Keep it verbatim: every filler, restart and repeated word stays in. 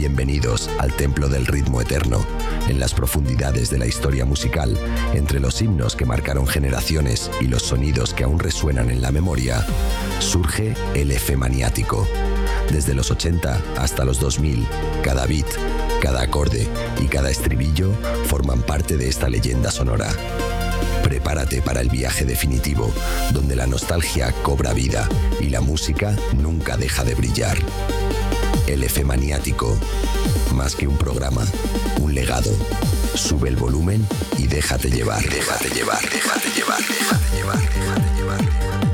Bienvenidos al templo del ritmo eterno, en las profundidades de la historia musical, entre los himnos que marcaron generaciones y los sonidos que aún resuenan en la memoria, surge el F maniático. Desde los ochenta hasta los dos mil, cada beat, cada acorde y cada estribillo forman parte de esta leyenda sonora. Prepárate para el viaje definitivo, donde la nostalgia cobra vida y la música nunca deja de brillar. El F maniático, más que un programa, un legado. Sube el volumen y déjate llevar, déjate llevar, déjate llevar, déjate llevar, déjate llevar.